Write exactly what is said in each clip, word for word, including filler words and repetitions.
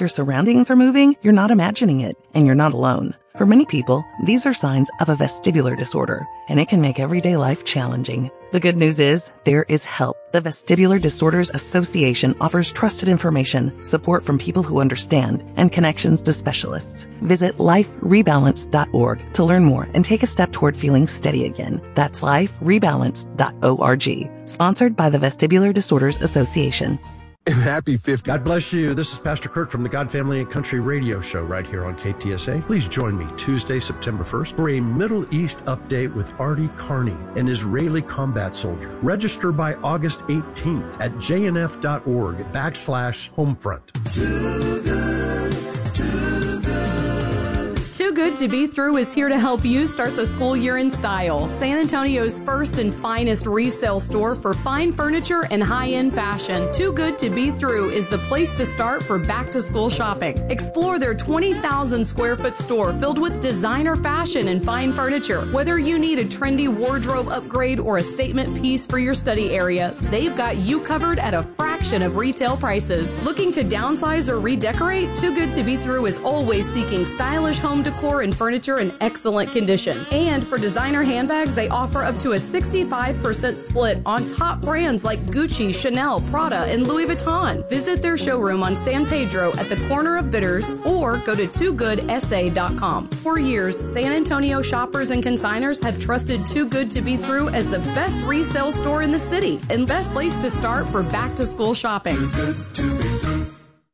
your surroundings are moving, you're not imagining it, and you're not alone. For many people, these are signs of a vestibular disorder, and it can make everyday life challenging. The good news is, there is help. The Vestibular Disorders Association offers trusted information, support from people who understand, and connections to specialists. Visit life rebalance dot org to learn more and take a step toward feeling steady again. That's life rebalance dot org. Sponsored by the Vestibular Disorders Association. Happy fiftieth. God bless you. This is Pastor Kirk from the God Family and Country radio show right here on K T S A. Please join me Tuesday, September first for a Middle East update with Artie Carney, an Israeli combat soldier. Register by August eighteenth at j n f dot org backslash homefront. Too good, too good. Too Good to Be Through is here to help you start the school year in style. San Antonio's first and finest resale store for fine furniture and high-end fashion. Too Good to Be Through is the place to start for back-to-school shopping. Explore their twenty thousand square foot store filled with designer fashion and fine furniture. Whether you need a trendy wardrobe upgrade or a statement piece for your study area, they've got you covered at a fraction of retail prices. Looking to downsize or redecorate? Too Good to Be Through is always seeking stylish home decor and furniture in excellent condition. And for designer handbags, they offer up to a sixty-five percent split on top brands like Gucci, Chanel, Prada, and Louis Vuitton. Visit their showroom on San Pedro at the corner of Bitters or go to too good s a dot com. For years, San Antonio shoppers and consigners have trusted Too Good to Be Through as the best resale store in the city and best place to start for back-to-school shopping. Too good to be through.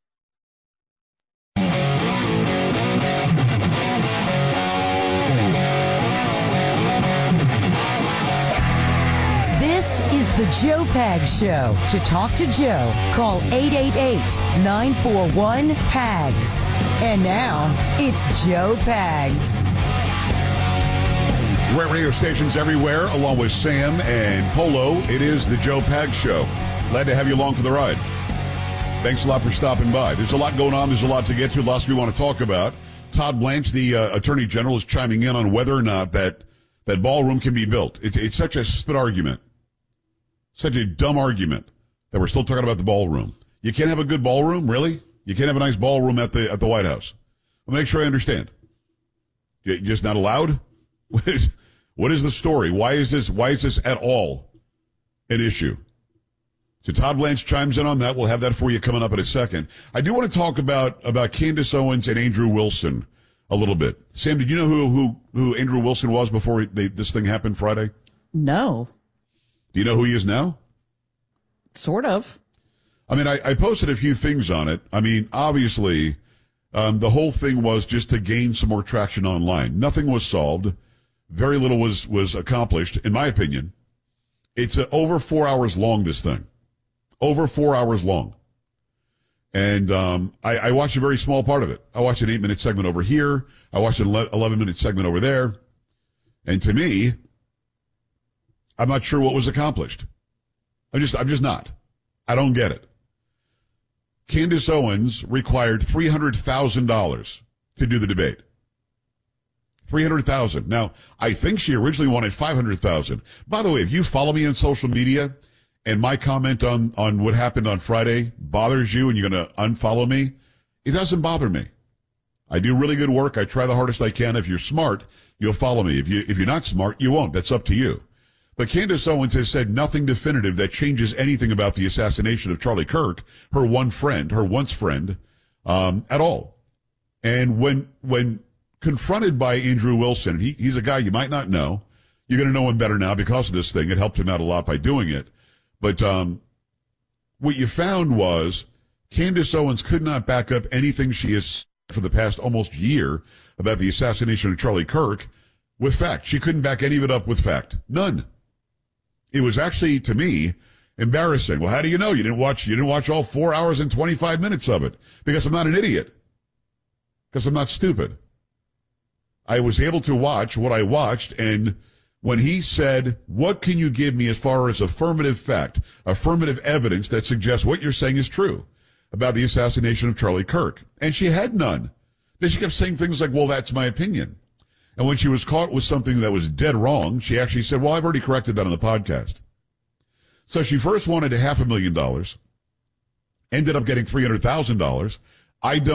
This is the Joe Pags Show. To talk to Joe, call eight eight eight, nine four one, P A G S. And now, it's Joe Pags. Great radio stations everywhere, along with Sam and Polo. It is the Joe Pags Show. Glad to have you along for the ride. Thanks a lot for stopping by. There's a lot going on. There's a lot to get to. Lots we want to talk about. Todd Blanche, the uh, Attorney General, is chiming in on whether or not that, that ballroom can be built. It's, it's such a spit argument. Such a dumb argument that we're still talking about the ballroom. You can't have a good ballroom, really? You can't have a nice ballroom at the at the White House. Well, make sure I understand. You're just not allowed? What is, what is the story? Why is this? Why is this at all an issue? So Todd Blanche chimes in on that. We'll have that for you coming up in a second. I do want to talk about about Candace Owens and Andrew Wilson a little bit. Sam, did you know who who who Andrew Wilson was before they, this thing happened Friday? No. Do you know who he is now? Sort of. I mean, I, I posted a few things on it. I mean, obviously, um, the whole thing was just to gain some more traction online. Nothing was solved. Very little was, was accomplished, in my opinion. It's uh, over four hours long, this thing. Over four hours long. And um, I, I watched a very small part of it. I watched an eight-minute segment over here. I watched an eleven-minute segment over there. And to me, I'm not sure what was accomplished. I'm just, I'm just not. I don't get it. Candace Owens required three hundred thousand dollars to do the debate. three hundred thousand dollars. Now, I think she originally wanted five hundred thousand dollars. By the way, if you follow me on social media and my comment on, on what happened on Friday bothers you and you're going to unfollow me, it doesn't bother me. I do really good work. I try the hardest I can. If you're smart, you'll follow me. If you, if you're not smart, you won't. That's up to you. But Candace Owens has said nothing definitive that changes anything about the assassination of Charlie Kirk, her one friend, her once friend, um, at all. And when when confronted by Andrew Wilson, he, he's a guy you might not know. You're going to know him better now because of this thing. It helped him out a lot by doing it. But um, what you found was Candace Owens could not back up anything she has said for the past almost year about the assassination of Charlie Kirk with fact. She couldn't back any of it up with fact. None. It was actually, to me, embarrassing. Well, how do you know? You didn't watch, you didn't watch all four hours and twenty-five minutes of it. Because I'm not an idiot. Because I'm not stupid. I was able to watch what I watched, and when he said, what can you give me as far as affirmative fact, affirmative evidence that suggests what you're saying is true about the assassination of Charlie Kirk? And she had none. Then she kept saying things like, well, that's my opinion. And when she was caught with something that was dead wrong, she actually said, well, I've already corrected that on the podcast. So she first wanted a half a million dollars, ended up getting three hundred thousand dollars. I don't